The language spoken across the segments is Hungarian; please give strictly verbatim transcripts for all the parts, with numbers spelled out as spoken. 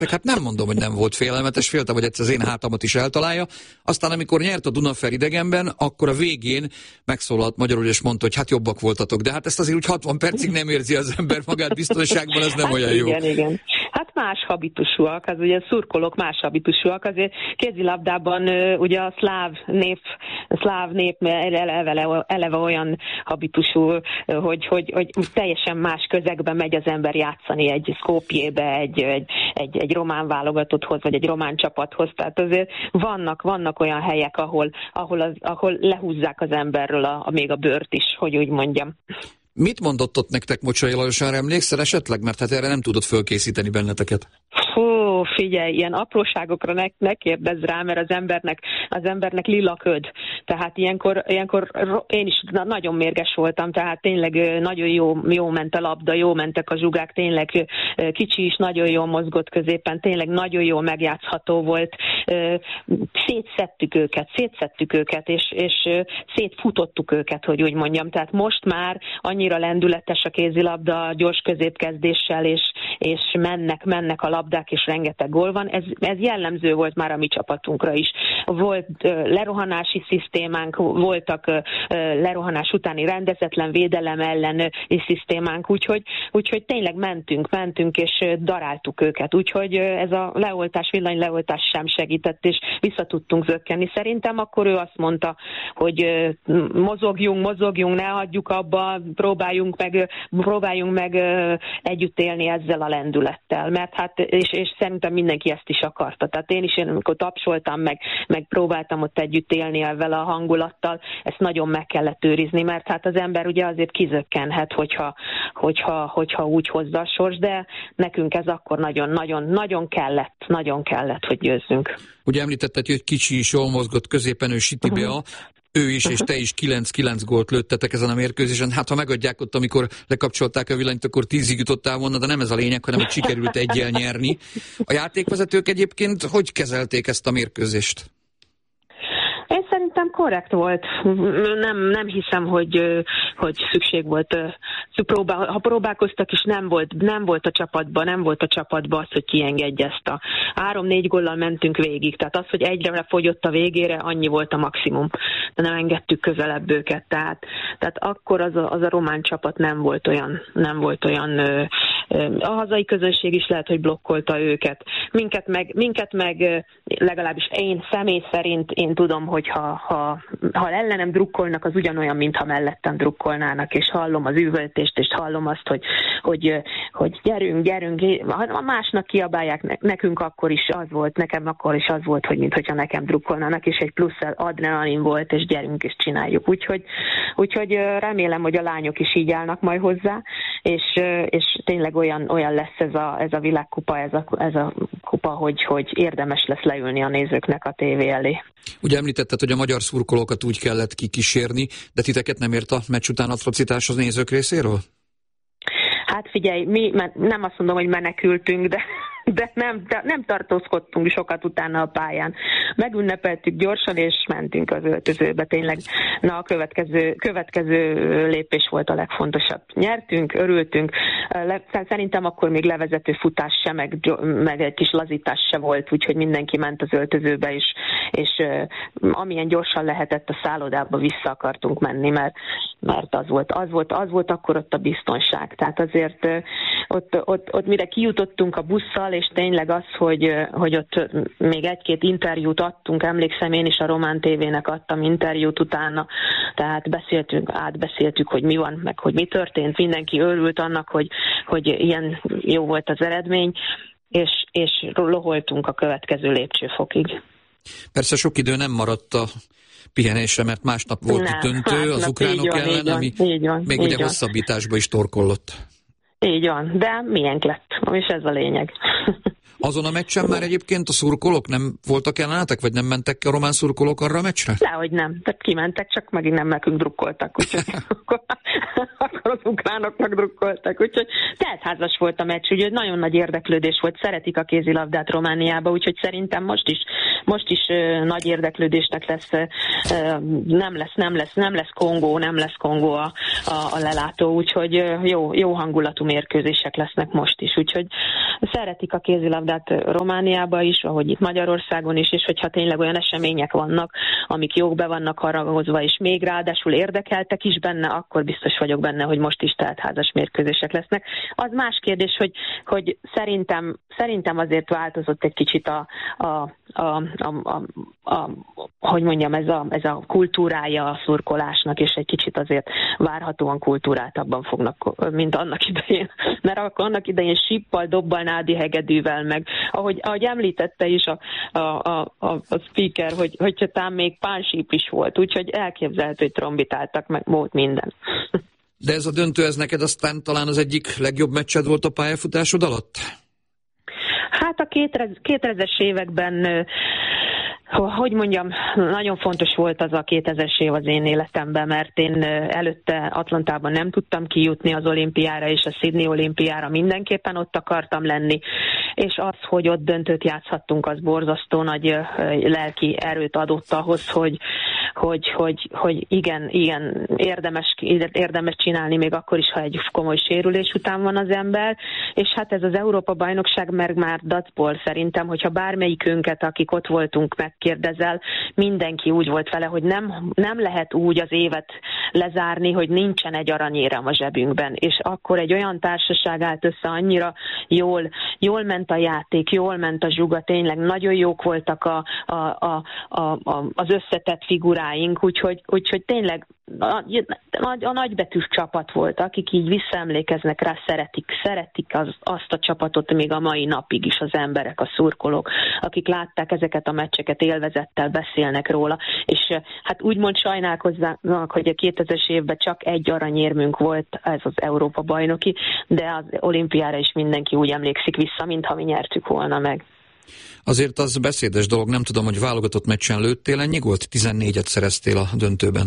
Meg hát nem mondom, hogy nem volt félelmetes, féltem, hogy egyszer az én hátamat is eltalálja. Aztán, amikor nyert a Dunafer idegenben, akkor a végén megszólalt magyarul, és mondta, hogy hát jobbak voltatok. De hát ezt azért úgy hatvan percig nem érzi az ember magát biztonságban, ez nem hát olyan jó. Igen, igen. Hát más habitusúak, az ugye szurkolók más habitusúak, azért kézilabdában ugye a szláv nép, a szláv nép eleve, eleve olyan habitusú, hogy, hogy, hogy teljesen más közegben megy az ember játszani egy Skopjébe, egy, egy, egy, egy román válogatotthoz, vagy egy román csapathoz, tehát azért vannak, vannak olyan helyek, ahol, ahol, az, ahol lehúzzák az emberről a, a, még a bőrt is, hogy úgy mondjam. Mit mondott ott nektek Mocsai Lajos, arra emlékszel esetleg? Mert hát erre nem tudott fölkészíteni benneteket. Fú, figyelj, ilyen apróságokra ne, ne kérdezz rá, mert az embernek, az embernek lila köd. Tehát ilyenkor, ilyenkor én is nagyon mérges voltam, tehát tényleg nagyon jó, jó ment a labda, jó mentek a zsugák, tényleg kicsi is nagyon jól mozgott középen, tényleg nagyon jól megjátszható volt. Szétszedtük őket, szétszedtük őket, és, és szétfutottuk őket, hogy úgy mondjam. Tehát most már annyira lendületes a kézilabda, gyors középkezdéssel, és, és mennek, mennek a labdák, és rengeteg gól van. Ez, ez jellemző volt már a mi csapatunkra is. Volt uh, lerohanási szisztémánk, voltak uh, lerohanás utáni rendezetlen védelem ellen is szisztémánk, úgyhogy, úgyhogy tényleg mentünk, mentünk, és uh, daráltuk őket. Úgyhogy uh, ez a leoltás, villanyleoltás sem segített, és vissza tudtunk zökkenni. Szerintem akkor ő azt mondta, hogy uh, mozogjunk, mozogjunk, ne hagyjuk abba, próbáljunk meg, próbáljunk meg uh, együtt élni ezzel a lendülettel, mert hát és, és szerintem mindenki ezt is akarta. Tehát én is, én, amikor tapsoltam, meg, meg próbáltam ott együtt élni ezzel a hangulattal, ezt nagyon meg kellett őrizni, mert hát az ember ugye azért kizökkenhet, hogyha, hogyha, hogyha úgy hozza a sors, de nekünk ez akkor nagyon-nagyon-nagyon kellett, nagyon kellett, hogy győzzünk. Ugye említetted, hogy kicsi is jól mozgott középen, ő Sitibea, uh-huh. Ő is, és te is kilenc-kilenc gólt lőttetek ezen a mérkőzésen. Hát ha megadják ott, amikor lekapcsolták a villanyt, akkor tízig jutottál volna, de nem ez a lényeg, hanem hogy sikerült egyel nyerni. A játékvezetők egyébként hogy kezelték ezt a mérkőzést? Én szerintem korrekt volt. Nem, nem hiszem, hogy, hogy szükség volt. Ha próbálkoztak is, nem volt, nem volt a csapatban, nem volt a csapatban az, hogy kiengedje ezt a három-négy góllal mentünk végig. Tehát az, hogy egyre fogyott a végére, annyi volt a maximum. De nem engedtük közelebb őket. Tehát, tehát akkor az a, az a román csapat nem volt olyan, nem volt olyan, a hazai közönség is lehet, hogy blokkolta őket. Minket meg, minket meg legalábbis én személy szerint én tudom, hogy ha, ha, ha ellenem drukkolnak, az ugyanolyan, mintha mellettem drukkolnának, és hallom az üvöltést, és hallom azt, hogy, hogy, hogy gyerünk, gyerünk, ha másnak kiabálják, nekünk akkor is az volt, nekem akkor is az volt, hogy mintha nekem drukkolnának, és egy plusz adrenalin volt, és gyerünk, és csináljuk. Úgyhogy, úgyhogy remélem, hogy a lányok is így állnak majd hozzá, és, és tényleg olyan, olyan lesz ez a, ez a világkupa, ez a, ez a kupa, hogy, hogy érdemes lesz leülni a nézőknek a tévé elé. Ugye említetted, hogy a magyar szurkolókat úgy kellett kikísérni, de titeket nem ért a meccs után atrocitás az nézők részéről? Hát figyelj, mi nem azt mondom, hogy menekültünk, de, de nem, de nem tartózkodtunk sokat utána a pályán. Megünnepeltük gyorsan, és mentünk az öltözőbe. Tényleg, na a következő, következő lépés volt a legfontosabb. Nyertünk, örültünk. Szerintem akkor még levezető futás se, meg, meg egy kis lazítás se volt, úgyhogy mindenki ment az öltözőbe, és, és amilyen gyorsan lehetett a szállodába vissza akartunk menni, mert, mert az volt, az volt, az volt akkor ott a biztonság. Tehát azért ott, ott, ott mire kijutottunk a busszal, és tényleg az, hogy, hogy ott még egy-két interjút adtunk, emlékszem, én is a Román tévének adtam interjút utána, tehát beszéltünk, átbeszéltük, hogy mi van, meg hogy mi történt, mindenki örült annak, hogy, hogy ilyen jó volt az eredmény, és, és loholtunk a következő lépcsőfokig. Persze sok idő nem maradt a pihenésre, mert másnap volt nem, a döntő másnap, az ukránok van, ellen, van, ami van, még ugye van. Hosszabbításba is torkollott. Így van, de miénk lett, és ez a lényeg. Azon a meccsen már egyébként a szurkolók nem voltak ellenetek, vagy nem mentek a román szurkolók arra a meccsre? Dehogy nem, tehát kimentek, csak megint nem nekünk drukkoltak, úgyhogy akkor, akkor az ukránoknak drukkoltak, úgyhogy teltházas volt a meccs, úgyhogy nagyon nagy érdeklődés volt, szeretik a kézilabdát Romániába, úgyhogy szerintem most is, most is nagy érdeklődésnek lesz, nem lesz, nem lesz, nem lesz Kongó, nem lesz Kongó a, a, a lelátó, úgyhogy jó, jó hangulatú mérkőzések lesznek most is, úgyhogy szeretik a kézilabdát Romániába is, ahogy itt Magyarországon is, és hogyha tényleg olyan események vannak, amik jók be vannak haragozva, és még ráadásul érdekeltek is benne, akkor biztos vagyok benne, hogy most is teltházas mérkőzések lesznek. Az más kérdés, hogy, hogy szerintem, szerintem azért változott egy kicsit a, a, a, a, a, a hogy mondjam, ez a, ez a kultúrája a szurkolásnak, és egy kicsit azért várhatóan kultúráltabban fognak, mint annak idején. Mert akkor annak idején sippal, dobbal, nádi hegedűvel, meg ahogy, ahogy említette is a, a, a, a, a speaker, hogy, hogy talán még pánsíp is volt, úgyhogy elképzelhető, hogy trombitáltak, meg volt minden. De ez a döntő, ez neked aztán talán az egyik legjobb meccsed volt a pályafutásod alatt? Hát a kétezres években, hogy mondjam, nagyon fontos volt az a kétezres év az én életemben, mert én előtte Atlantában nem tudtam kijutni az olimpiára, és a Sydney olimpiára mindenképpen ott akartam lenni, és az, hogy ott döntőt játszhattunk, az borzasztó nagy lelki erőt adott ahhoz, hogy, hogy, hogy, hogy igen, igen érdemes, érdemes csinálni, még akkor is, ha egy komoly sérülés után van az ember, és hát ez az Európa-bajnokság meg már dacból szerintem, hogyha bármelyikünket, akik ott voltunk, megkérdezel, mindenki úgy volt vele, hogy nem, nem lehet úgy az évet lezárni, hogy nincsen egy aranyérem a zsebünkben, és akkor egy olyan társaság állt össze, annyira jól, jól ment a játék, jól ment a zsuga, tényleg nagyon jók voltak a, a, a, a, a, az összetett figuráink, úgyhogy, úgyhogy tényleg a, a, a nagybetűs csapat volt, akik így visszaemlékeznek rá, szeretik, szeretik az, azt a csapatot még a mai napig is az emberek, a szurkolók, akik látták ezeket a meccseket, élvezettel beszélnek róla, és hát úgymond sajnálkoznak, hogy a kétezres évben csak egy aranyérmünk volt, ez az Európa-bajnoki, de az olimpiára is mindenki úgy emlékszik vissza, mintha mi nyertük volna meg. Azért az beszédes dolog, nem tudom, hogy válogatott meccsen lőttél, ennyi gólt? tizennégyet szereztél a döntőben.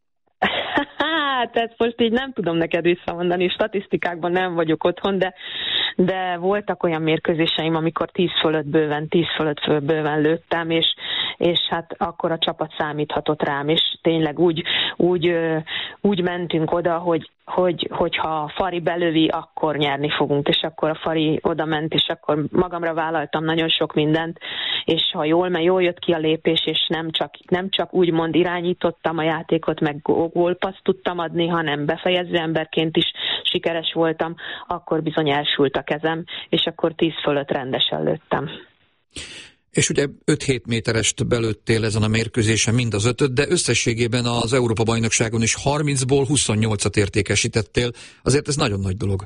Hát ezt most így nem tudom neked visszamondani, statisztikákban nem vagyok otthon, de, de voltak olyan mérkőzéseim, amikor tíz fölött bőven, tíz fölött bőven lőttem, és, és hát akkor a csapat számíthatott rám, és tényleg úgy, úgy, úgy mentünk oda, hogy hogy hogyha a Fari belövi, akkor nyerni fogunk, és akkor a Fari oda ment, és akkor magamra vállaltam nagyon sok mindent, és ha jól, mert jól jött ki a lépés, és nem csak, nem csak úgymond irányítottam a játékot, meg gólpaszt tudtam adni, hanem befejező emberként is sikeres voltam, akkor bizony elsült a kezem, és akkor tíz fölött rendesen lőttem. És ugye öt-hét méterest belőttél ezen a mérkőzésen, mind az ötöt, de összességében az Európa-bajnokságon is harmincból huszonnyolcat értékesítettél. Azért ez nagyon nagy dolog.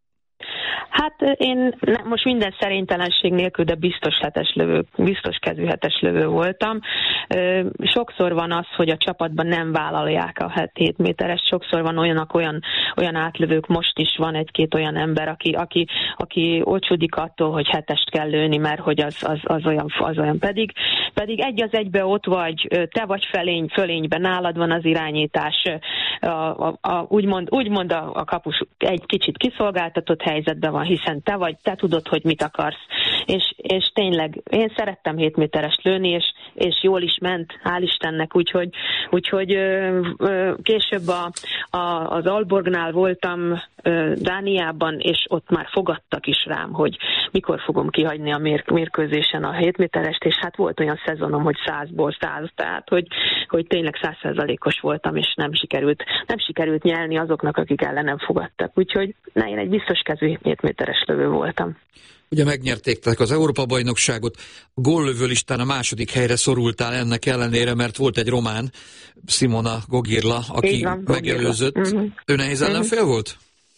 Hát én most minden szerénytelenség nélkül, de biztos hetes lövő, biztos kezű hetes lövő voltam. Sokszor van az, hogy a csapatban nem vállalják a hét méteres, sokszor van olyanak, olyan, olyan átlövők, most is van egy-két olyan ember, aki, aki, aki olcsódik attól, hogy hetest kell lőni, mert hogy az, az, az, olyan, az olyan pedig. Pedig egy az egybe ott vagy, te vagy felény, fölényben, nálad van az irányítás, a, a, a, úgymond, úgymond a, a kapus egy kicsit kiszolgáltatott helyzetben van, hiszen te vagy, te tudod, hogy mit akarsz. És, és tényleg, én szerettem hét méterest lőni, és, és jól is ment, hál' Istennek, úgyhogy, úgyhogy ö, ö, később a, a, az Aalborgnál voltam ö, Dániában, és ott már fogadtak is rám, hogy mikor fogom kihagyni a mér, mérkőzésen a hét méterest, és hát volt olyan szezonom, hogy százból száz, tehát hogy, hogy tényleg száz százalékos voltam, és nem sikerült, nem sikerült nyelni azoknak, akik ellenem fogadtak. Úgyhogy na, én egy biztos kezű hét méteres lövő voltam. Ugye megnyerték az Európa-bajnokságot, a góllövő listán a második helyre szorultál ennek ellenére, mert volt egy román, Simona Gogirla, aki van, megelőzött. Uh-huh. Ő nehéz ellenfél uh-huh. volt?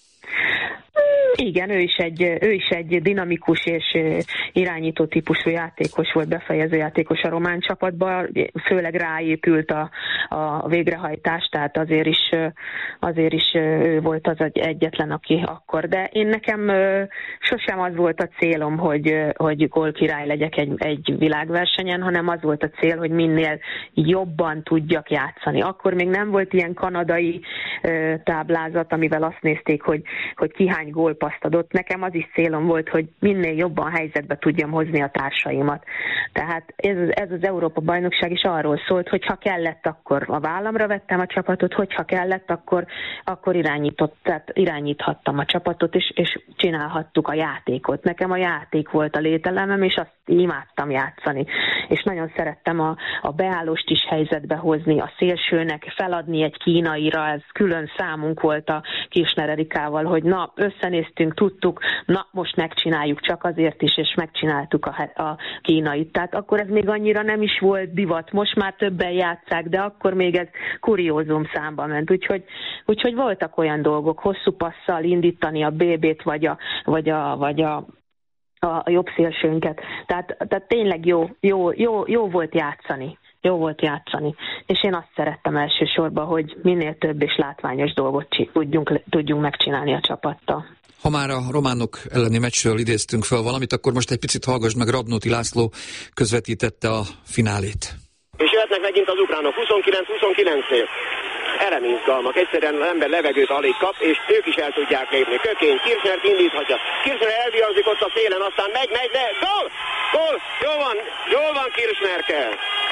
Igen, ő is, egy, ő is egy dinamikus és irányító típusú játékos volt, befejező játékos a román csapatban, főleg ráépült a, a végrehajtás, tehát azért is, azért is ő volt az egyetlen, aki akkor. De én nekem sosem az volt a célom, hogy, hogy gólkirály legyek egy, egy világversenyen, hanem az volt a cél, hogy minél jobban tudjak játszani. Akkor még nem volt ilyen kanadai táblázat, amivel azt nézték, hogy, hogy ki hány gól gólpaszt adott. Nekem az is célom volt, hogy minél jobban helyzetbe tudjam hozni a társaimat. Tehát ez, ez az Európa-bajnokság is arról szólt, hogy ha kellett, akkor a vállamra vettem a csapatot, hogyha kellett, akkor, akkor irányított, tehát irányíthattam a csapatot, és, és csinálhattuk a játékot. Nekem a játék volt a lételemem, és azt imádtam játszani. És nagyon szerettem a, a beállóst is helyzetbe hozni, a szélsőnek feladni egy kínaira, ez külön számunk volt a Kirchner Erikával, hogy na, összenéztünk, tudtuk, na, most megcsináljuk csak azért is, és megcsináltuk a, a kínait. Tehát akkor ez még annyira nem is volt divat, most már többen játsszák, de akkor még ez kuriózum számba ment. Úgyhogy, úgyhogy voltak olyan dolgok, hosszú passzal indítani a bé bét, vagy a, vagy a, vagy a a jobb szélsőnket. Tehát, tehát tényleg jó, jó, jó, jó volt játszani. Jó volt játszani. És én azt szerettem elsősorban, hogy minél több és látványos dolgot tudjunk, tudjunk megcsinálni a csapattal. Ha már a románok elleni meccsről idéztünk fel valamit, akkor most egy picit hallgass meg, Radnóti László közvetítette a finálét. És jöhetnek megint az ukránok huszonkilenc huszonkilencnél. Elemi izgalmak, egyszerűen az ember levegőt alig kap, és ők is el tudják lépni. Kökény, Kirchnert indíthatja. Kirchner elviazik ott a szélen, aztán megy, megy, de gól! Gól! Jól van, jól van Kirchnerkel!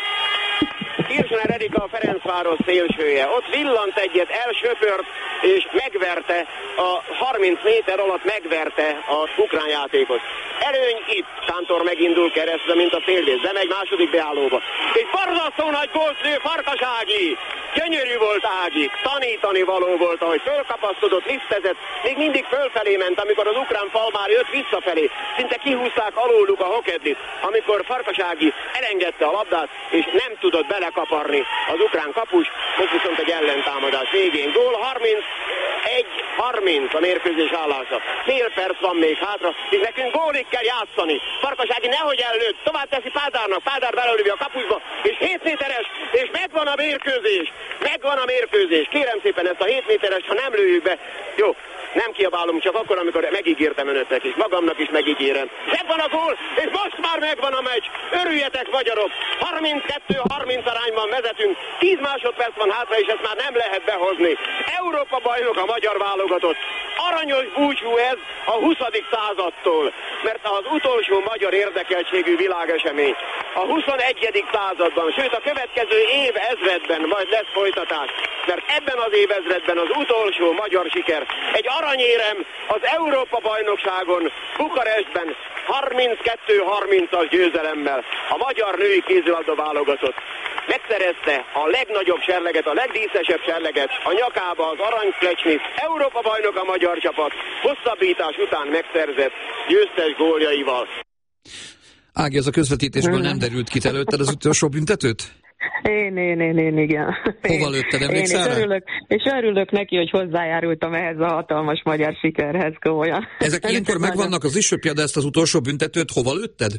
Kirchner Erika a Ferencváros szélsője. Ott villant egyet, elsöpört, és megverte a harminc méter alatt megverte az ukrán játékot. Előny itt. Kántor megindul keresztbe, mint a szélvész, de megy második beállóba. Egy borzasztó nagy gólt lő Farkas Ági. Gyönyörű volt Ági. Tanítani való volt, ahogy fölkapaszkodott, lisztezett, még mindig fölfelé ment, amikor az ukrán fal már jött visszafelé. Szinte kihúzták alóluk a hokedlit, amikor Farkas Ági elengedte a labdát, és nem tudott belekaparni az ukrán kapus. Most viszont egy ellentámadás végén. Gól harmincegy harminc a mérkőzés állása. Fél perc van még hátra, és nekünk gólig kell játszani. Farkas Ági nehogy előtt, tovább teszi Pádárnak, Pádár belelövi a kapusba, és hét méteres, és megvan a mérkőzés. Megvan a mérkőzés. Kérem szépen ezt a hét méteres, ha nem lőjük be. Jó, nem kiabálom, csak akkor, amikor megígértem önöknek is. Magamnak is megígérem. Megvan a gól, és most már megvan a meccs. Örüljetek, magyarok! harminckettő harminc arányban vezetünk. tíz másodperc van hátra, és ezt már nem lehet behozni. Európa bajnok a magyar válogatott. Aranyos búcsú ez a huszadik századtól, mert az utolsó magyar érdekeltségű világesemény. A huszonegyedik században, sőt a következő év ezredben majd lesz folytatás, mert ebben az évezredben az utolsó magyar siker. Egy aranyérem az Európa-bajnokságon Bukarestben harminckettő harmincas győzelemmel a magyar női kézilabda válogatott megszerezte a legnagyobb serleget, a legdíszesebb serleget, a nyakába az aranyflecsnit. Európa-bajnok a magyar csapat, hosszabbítás után megszerzett győztes góljaival. Ági, az a közvetítésből nem derült ki, te lőtted az utolsó büntetőt? Én, én, én, én, igen. Hova lőtted, emlékszel rá? Örülök, és örülök neki, hogy hozzájárultam ehhez a hatalmas magyar sikerhez, komolyan. Ezek ilyenkor megvannak az isöpje, de ezt az utolsó büntetőt hova lőtted?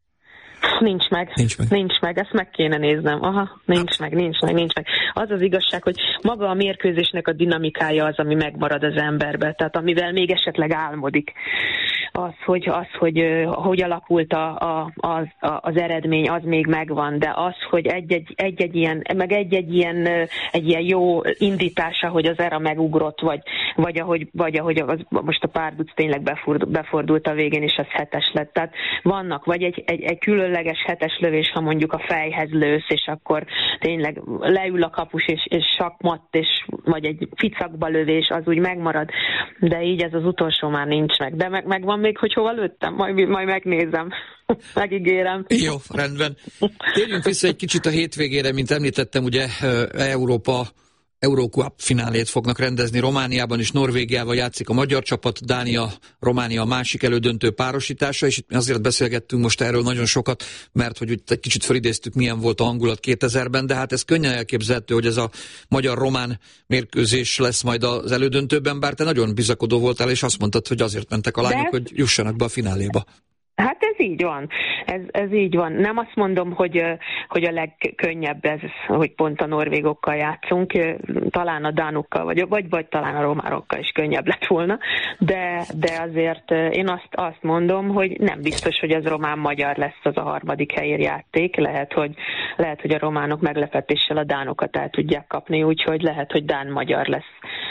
Nincs meg. Nincs meg. Nincs meg, ezt meg kéne néznem. Aha, nincs hát. meg, nincs meg, nincs meg. Az az igazság, hogy maga a mérkőzésnek a dinamikája az, ami megmarad az emberbe, tehát amivel még esetleg álmodik. Az, hogy, az, hogy hogy alakult a, a, az, az eredmény, az még megvan, de az, hogy egy-egy, egy-egy ilyen, meg egy-egy ilyen, egy ilyen jó indítása, hogy az era megugrott, vagy, vagy ahogy, vagy ahogy az, most a párduc tényleg befordult, befordult a végén, és az hetes lett. Tehát vannak, vagy egy, egy, egy különleges hetes lövés, ha mondjuk a fejhez lősz, és akkor tényleg leül a kapus, és, és sakmatt, és vagy egy ficakba lövés, az úgy megmarad, de így ez az utolsó már nincs meg. De meg, megvan még, hogy hova lőttem, majd, majd megnézem. Megígérem. Jó, rendben. Térjünk vissza egy kicsit a hétvégére, mint említettem, ugye Európa Eurocup finálét fognak rendezni Romániában, és Norvégiával játszik a magyar csapat, Dánia, Románia a másik elődöntő párosítása, és itt azért beszélgettünk most erről nagyon sokat, mert hogy egy kicsit felidéztük, milyen volt a hangulat kétezerben, de hát ez könnyen elképzelhető, hogy ez a magyar-román mérkőzés lesz majd az elődöntőben, bár te nagyon bizakodó voltál, és azt mondtad, hogy azért mentek a lányok, de... hogy jussanak be a fináléba. Hát ez így van. Ez, ez így van. Nem azt mondom, hogy, hogy a legkönnyebb ez, hogy pont a norvégokkal játszunk, talán a dánokkal, vagy, vagy, vagy talán a románokkal is könnyebb lett volna, de, de azért én azt, azt mondom, hogy nem biztos, hogy ez román-magyar lesz az a harmadik helyér játék. Lehet, hogy, lehet, hogy a románok meglepetéssel a dánokat el tudják kapni, úgyhogy lehet, hogy dán-magyar lesz.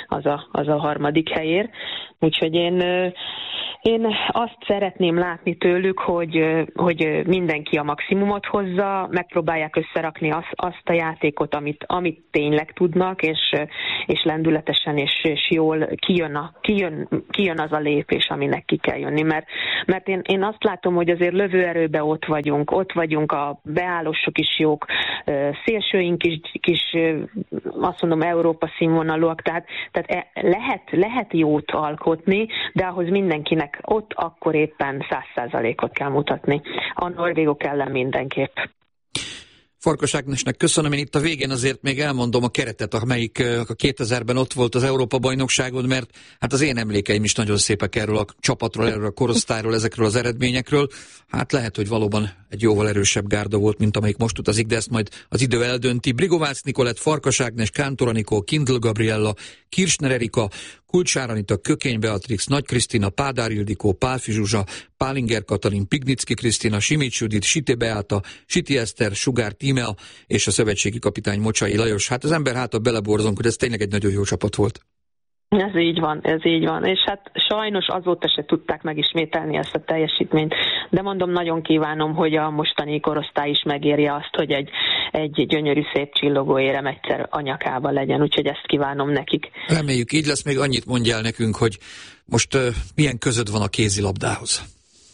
az a, az a harmadik helyér. Úgyhogy én, én azt szeretném látni tőlük, hogy, hogy mindenki a maximumot hozza, megpróbálják összerakni azt, azt a játékot, amit, amit tényleg tudnak, és, és lendületesen és, és jól kijön, a, kijön, kijön az a lépés, aminek ki kell jönni. Mert, mert én, én azt látom, hogy azért lövőerőben ott vagyunk, ott vagyunk, a beállósok is jók, szélsőink is, kis, azt mondom, Európa színvonalúak, tehát, tehát lehet, lehet jót alkotni, de ahhoz mindenkinek ott akkor éppen száz százalékot kell mutatni. A norvégok ellen mindenképp. Farkas Ágnesnek köszönöm, én itt a végén azért még elmondom a keretet, amelyik a kétezerben ott volt az Európa-bajnokságon, mert hát az én emlékeim is nagyon szépek erről a csapatról, erről a korosztályról, ezekről az eredményekről. Hát lehet, hogy valóban egy jóval erősebb gárda volt, mint amelyik most utazik, de ezt majd az idő eldönti. Brigovácz Nikolett, Farkas Ágnes, Kántor Anikó, Kindl Gabriella, Kirchner Erika, Kulcsár Anita, Kökény Beatrix, Nagy Krisztina, Pádár Ildikó, Pálfi Zsuzsa, Pálinger Katalin, Pignicki Krisztina, Simics Judit, Sité Beáta, Siti Eszter, Sugár Tímea és a szövetségi kapitány Mocsai Lajos. Hát az ember hátra beleborzonk, hogy ez tényleg egy nagyon jó csapat volt. Ez így van, ez így van. És hát sajnos azóta se tudták megismételni ezt a teljesítményt. De mondom, nagyon kívánom, hogy a mostani korosztály is megérje azt, hogy egy, egy gyönyörű, szép csillogó érem egyszer a nyakába legyen. Úgyhogy ezt kívánom nekik. Reméljük így lesz. Még annyit mondjál nekünk, hogy most uh, milyen közöd van a kézilabdához?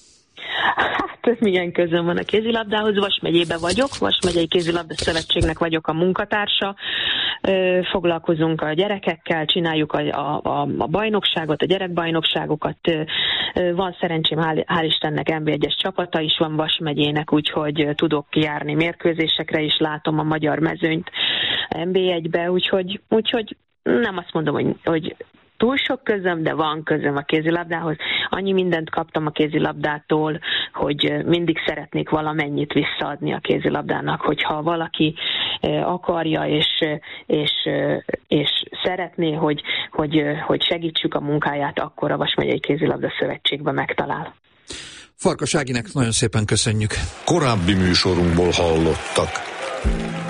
Hát milyen közöm van a kézilabdához. Vas megyében vagyok, Vas megyei kézilabda szövetségnek vagyok a munkatársa. Foglalkozunk a gyerekekkel, csináljuk a, a, a bajnokságot, a gyerekbajnokságokat. Van szerencsém, hál', hál' Istennek en bé egyes csapata is van Vas megyének, úgyhogy tudok kijárni mérkőzésekre is, látom a magyar mezőnyt en bé egybe, úgyhogy, úgyhogy nem azt mondom, hogy, hogy túl sok közöm, de van közöm a kézilabdához. Annyi mindent kaptam a kézilabdától, hogy mindig szeretnék valamennyit visszaadni a kézilabdának, hogyha valaki akarja és, és, és szeretné, hogy, hogy, hogy segítsük a munkáját, akkor a Vas megyei Kézilabda Szövetségben megtalál. Farkas Áginek nagyon szépen köszönjük. Korábbi műsorunkból hallottak.